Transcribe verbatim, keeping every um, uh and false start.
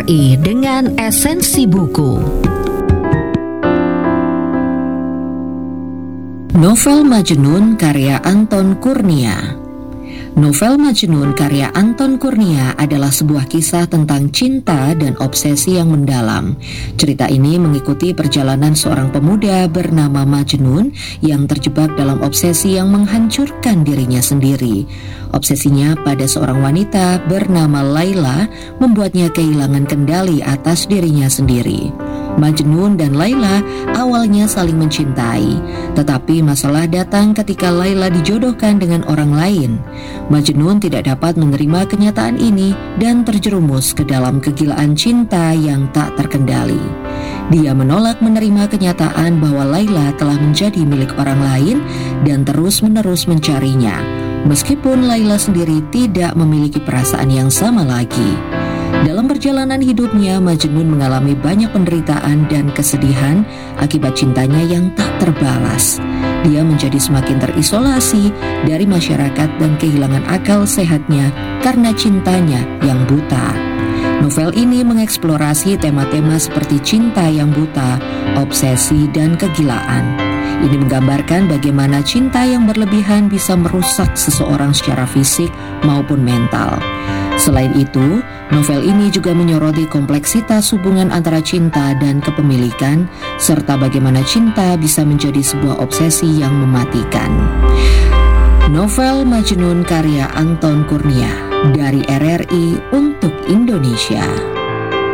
I dengan esensi buku. Novel Majnun karya Anton Cournia. Novel Majnun karya Anton Cournia adalah sebuah kisah tentang cinta dan obsesi yang mendalam. Cerita ini mengikuti perjalanan seorang pemuda bernama Majnun yang terjebak dalam obsesi yang menghancurkan dirinya sendiri. Obsesinya pada seorang wanita bernama Laila membuatnya kehilangan kendali atas dirinya sendiri. Majnun dan Laila awalnya saling mencintai, tetapi masalah datang ketika Laila dijodohkan dengan orang lain. Majnun tidak dapat menerima kenyataan ini dan terjerumus ke dalam kegilaan cinta yang tak terkendali. Dia menolak menerima kenyataan bahwa Laila telah menjadi milik orang lain dan terus-menerus mencarinya, meskipun Laila sendiri tidak memiliki perasaan yang sama lagi. Dalam perjalanan hidupnya, Majnun mengalami banyak penderitaan dan kesedihan akibat cintanya yang tak terbalas. Dia menjadi semakin terisolasi dari masyarakat dan kehilangan akal sehatnya karena cintanya yang buta. Novel ini mengeksplorasi tema-tema seperti cinta yang buta, obsesi, dan kegilaan. Ini menggambarkan bagaimana cinta yang berlebihan bisa merusak seseorang secara fisik maupun mental. Selain itu, novel ini juga menyoroti kompleksitas hubungan antara cinta dan kepemilikan, serta bagaimana cinta bisa menjadi sebuah obsesi yang mematikan. Novel Majnun karya Anton Cournia dari R R I untuk Indonesia.